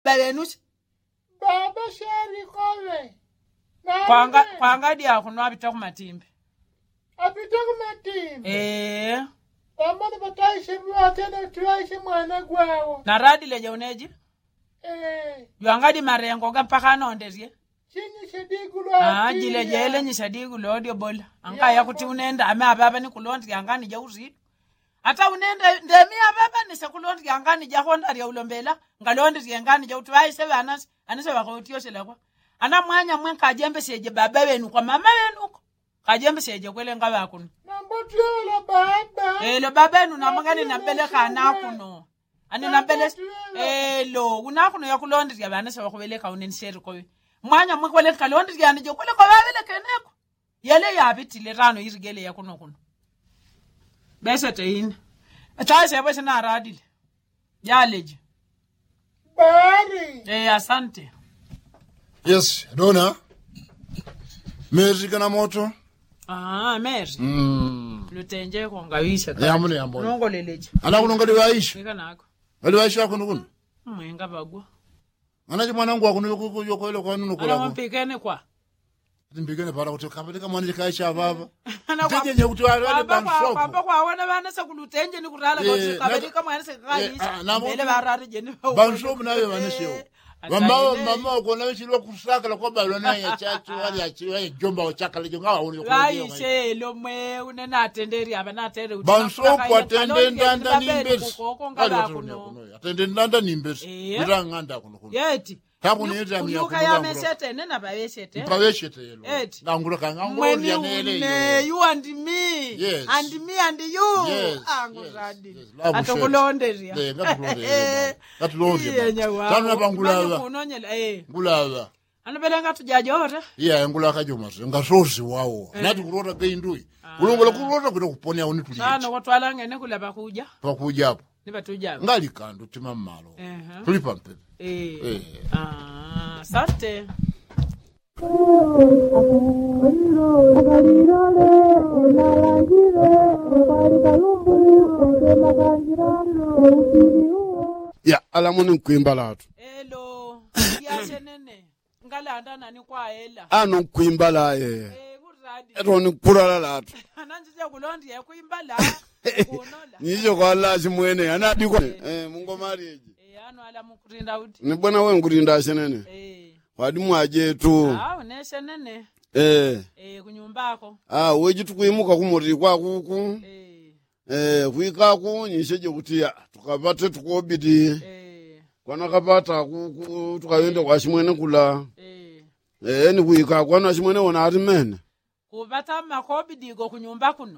Balenus. Baba shari kove. Kwanga dia kuno abita kumatimbe. Abita kumatimbe. Amana bataishe mwatena tuaishe mwana gwao. Na radi leje uneji? Yuangadi marengo ga mpaka nondezie. Chini shadigulo. Jile jele ni shadigulo dio bola. Anga ya kuti unenda ame ababa ni kulondi yangani jauzi. Ata unenda ndemi ababa ni sekulondi yangani jahonda ya ulombela. Ngalondi yangani jautu aise banas anise bakotiyoshe lakwa. Ana mwanya mwen kajembe seje baba wenu kwa mama wenu. Kajembe seje kwele ngaba kuno. Nambotiola baba. Lo baba wenu namangani nambele kana kuno. Ani nambele lo unakuno yakulondi yabana se bakubeleka unenseri kowe. Mwanya mwe kwele kalondi yani jo kwele kwa babele keneko. Yele yabitile rano irigele yakuno kuno. Bese tein. Atase bese na radile. Yaleje. Bari. Asante. Yes, Dona. Meri kana moto? Meri. Lutenje ko ngawisha ka. Yamune yambona. Nongoleleje. Ana kunongole waisha. Nika nako. Wali waisha kuno kuno. Mwenga bagwa. Anaje mwanangu akuno yokoelo kwa nuno kola. Ana mpikene kwa. Timbikene para kuti kapeleka mwana kaisha baba. Tije nye kuti wale bansoko. Papa kwa wana bana se kulutenje ni kurala kwa kapeleka mwana se kaisha. Bele barari jeni. Bansoko nawe banesho. Mama kona wishilwa kusakala kwa balona ya chachu wali achiwa jomba ochakala jonga wauni kwa. Aishe lomwe unena atenderi abana atere uti. Bansoko atende ndanda nimbesi. Atende ndanda nimbesi. Uranganda kuno kuno. Yeti. Hakuni yeta miya kuno. Yuka ya mesete nena baweshete. Baweshete yelo. Ngangura kangangori ya nele yo. You and me. Yes. And me and you. Yes. Anguradi. Atokulonderia. Gatulonderia. Tana bangulawa. Ngulawa. Anabelenga tujajora. Ngulaka jomase. Ngasosi wawo. Nati kurota keindui. Ulongola kurota kuno kuponya unituli. Sana watu alangene kula bakuja. Bakuja hapo. Niba tujaba. Ngali kando timamalo. Tulipa mpe. Asante. Ya alamuni kuimbalatu. Hello. Ya senene. Ngalanda nani kwa hela. Ano kuimbala ye. Eroni kurala latu. Ananjija kulondi ya kuimbala. Nijo kwa Allah simwene anadi kwa mungo marriage. Ano ala mukurinda uti. Ni bwana we ngurinda senene. Wadimu ajetu. Uneshe nene. Kunyumbako. Weji tukuimuka kumuri kwa kuku. Kuikaku nyisheje kutia tukapate tukobidi. Kwana kapata kuku tukayende kwa shimwene kula. Ni kuikaku kwana shimwene wana atimene. Kubata makobidi go kunyumba kuno.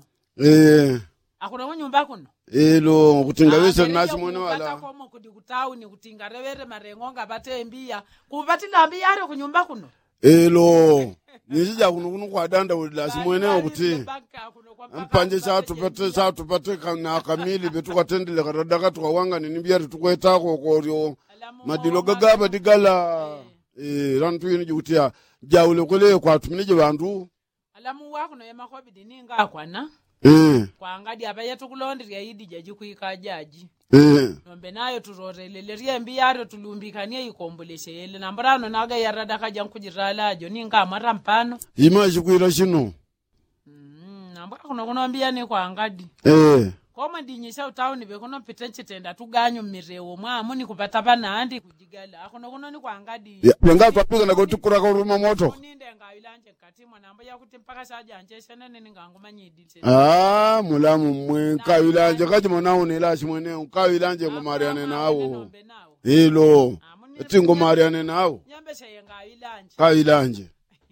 Akuna kunyumba kuno. Lo kutingawese nasi mwana wala. Kubata komo kudi kutauni kutingarevere marengonga batembia. Kubati lambi yare kunyumba kuno. Lo nisija kuno kwa danda ulasi mweneo kuti. Mpanje saa tupate kana kamili betu katendele karadaka tukawanga ninibiari tukwetako kwa madilo gagaba digala. Rantu yini jukutia jaule kule kwa tuminije bandu. Alamu wako no yema kobidi ninga akwana. Kwa ngadi abayetu kulondria yidi jaji kuika jaji. Nombe nayo turoreleleria mbiyaro tulumbikanie ikomboleshe yele nambrano naga yarada kaja nkujiralajo ninga mara mpano. Imaji kuira shino. Namba kunombia ni kwa ngadi. Koma ndinyisha utauni bekono pitenche tenda tuganyo mirewo mwamu kupata bana andi kujigala akuno ni kwa ngadi. Yanga twapiga na gotukura kwa ruma moto. Ninde ngawilanje katimwa namba yakuti mpaka saja anjeshana nene ngangumanyidi. Mulamu mwe kawilanje kaji mwanao nelashi mweneo kawilanje ngomariane nawo. Hilo. Eti ngomariane nawo. Nyambe seye ngawilanje. Kawilanje.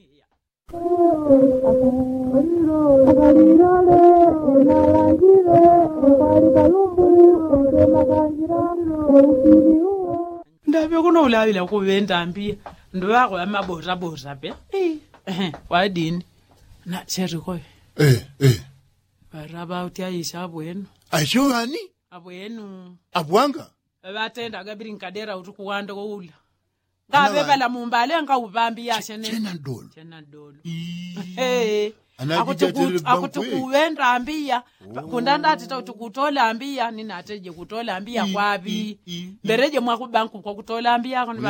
Ndabe kuno ulawila kubenda mbi ndo yako amabora pe wadini na cheriko baraba uti ayisha bwenu ayishoni abwenu abwanga batenda gabiri nkadera utukuwanda koula ngabe bala mumbale ngawubambi yashene Chena dolo. akuti kuwenda ambia kundandati tauti kutola ambia ninateje kutola ambia kwapi bereje mwakubanku kwa kutola ambia